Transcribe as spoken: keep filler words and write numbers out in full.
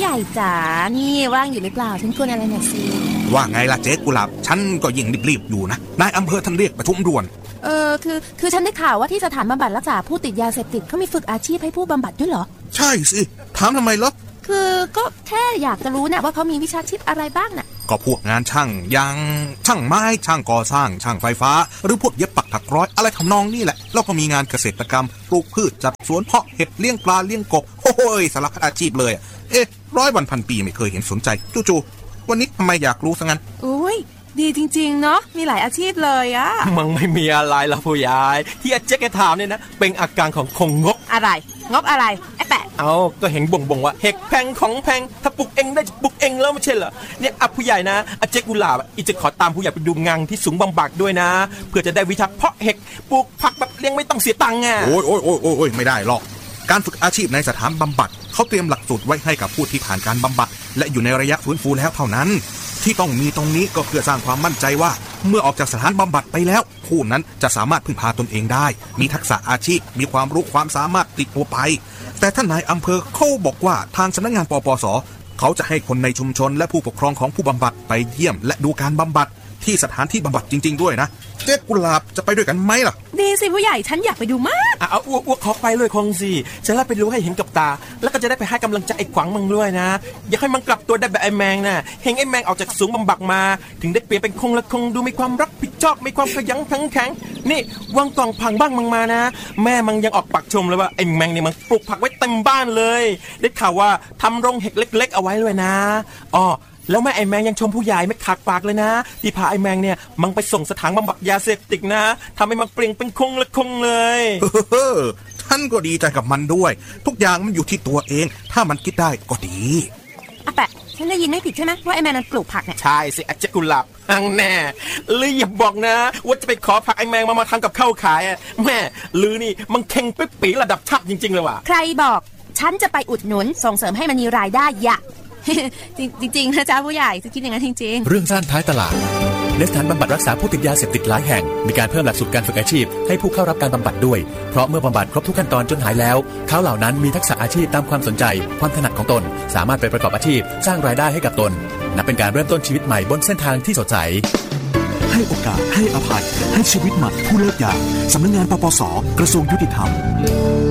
ญ่จ๋านี่ว่างอยู่หรือเปล่าฉันกวนอะไรหน่อยสิว่าไงล่ะเจ๊กุหลาบฉันก็ยิ่งรีบๆอยู่นะนายอำเภอท่านเรียกประชุมด่วนเออคือคือฉันได้ข่าวว่าที่สถานบำบัดรักษาผู้ติดยาเสพติดเขามีฝึกอาชีพให้ผู้บำบัดด้วยเหรอใช่สิถามทำไมล่ะคือก็แค่อยากจะรู้นะว่าเขามีวิชาชีพอะไรบ้างน่ะก็พวกงานช่างอย่างช่างไม้ช่างก่อสร้างช่างไฟฟ้าหรือพวกเย็บปักถักร้อยอะไรทำนองนี่แหละแล้วก็มีงานเกษตรกรรมปลูกพืชจัดสวนเพาะเห็ดเลี้ยงปลาเลี้ยงกบโอ้ยสารพัดอาชีพเลยเอ๊ะร้อยวันพันปีไม่เคยเห็นสนใจจู่ๆวันนี้ทำไมอยากรู้ซะงั้นโอ้ยดีจริงๆเนาะมีหลายอาชีพเลยอะมันไม่มีอะไรหรอกผู้ใหญ่ที่อาเจ๊แกถามเนี่ยนะเป็นอาการของคงงกอะไรงกอะไรไอ้แปะเอาก็เห็นบ่งบ่งว่าเห็ดแพงของแพงถ้าปลูกเองได้ปลูกเองแล้วไม่ใช่เหรอเนี่ยอ่ะผู้ใหญ่นะอาเจ๊กุหลาบอีจะขอตามผู้ใหญ่ไปดูงานที่สูงบำบัดด้วยนะเพื่อจะได้วิชาเพาะเห็ดปลูกผักแบบเลี้ยงไม่ต้องเสียตังค์ไงโอ้ยโอ้ยโอ้ยโอ้ยไม่ได้หรอกการฝึกอาชีพในสถานบำบัดเขาเตรียมหลักสูตรไว้ให้กับผู้ที่ผ่านการบำบัดและอยู่ในระยะฟื้นฟูแล้วเท่านั้นที่ต้องมีตรงนี้ก็เพื่อสร้างความมั่นใจว่าเมื่อออกจากสถานบำบัดไปแล้วผู้นั้นจะสามารถพึ่งพาตนเองได้มีทักษะอาชีพมีความรู้ความสามารถติดตัวไปแต่ท่านนายอำเภอเขาบอกว่าทางสำนักงานปปส.เขาจะให้คนในชุมชนและผู้ปกครองของผู้บำบัดไปเยี่ยมและดูการบำบัดที่สถานที่บำบัดจริงๆด้วยนะเจ๊กุหลาบจะไปด้วยกันไหมล่ะดีสิผู้ใหญ่ฉันอยากไปดูมากอ่ะเอาอ้วกๆขอไปเลยคงสิจะได้ไปรู้ให้เห็นกับตาแล้วก็จะได้ไปให้กำลังใจไอ้ขวังมังด้วยนะอยากให้มันกลับตัวได้แบบไอ้แมงน่ะเห็นไอ้แมงออกจากสูงบำบัดมาถึงได้เปลี่ยนเป็นคงละคงดูมีความรับผิดชอบมีความขยันขันแข็งนี่วางกล่องผักบ้างมังมานะแม่มังยังออกปากชมเลยว่าไอ้แมงนี่มันปลูกผักไว้เต็มบ้านเลยได้ข่าวว่าทำโรงเห็ดเล็กๆเอาไว้เลยนะอ้อแล้วแม่ไอแมงยังชมผู้ใหญ่ไม่ขาดปากเลยนะที่พาไอแมงเนี่ยมังไปส่งสถานบำบัดยาเสพติดนะทำให้มันเปลี่ยนเป็นคงละคงเลยเฮ้อท่านก็ดีใจกับมันด้วยทุกอย่างมันอยู่ที่ตัวเองถ้ามันคิดได้ก็ดีอ่ะแปะฉันได้ยินไม่ผิดใช่ไหมว่าไอแมงมันปลูกผักเนี่ยใช่สิอาเจ๊กุหลาบอังแน่ลืออย่าบอกนะว่าจะไปขอผักไอแมงมามาทำกับข้าวขายแม่ลือนี่มันเข่งปิ๊บปีระดับชาติจริงๆเลยว่ะใครบอกฉันจะไปอุดหนุนส่งเสริมให้มันมีรายได้ยะจริงๆนะจ๊ะผู้ใหญ่จะคิดอย่างนั้นจริงๆเรื่องสั้นท้ายตลาดในสถานบำบัดรักษาผู้ติดยาเสพติดหลายแห่งมีการเพิ่มหลักสูตรการฝึกอาชีพให้ผู้เข้ารับการบำบัดด้วยเพราะเมื่อบำบัดครบทุกขั้นตอนจนหายแล้วเขาเหล่านั้นมีทักษะอาชีพตามความสนใจความถนัดของตนสามารถไปประกอบอาชีพสร้างรายได้ให้กับตนนับเป็นการเริ่มต้นชีวิตใหม่บนเส้นทางที่สดใสให้โอกาสให้อภัยให้ชีวิตใหม่ผู้เลิกยาสำนักงานปปส.กระทรวงยุติธรรม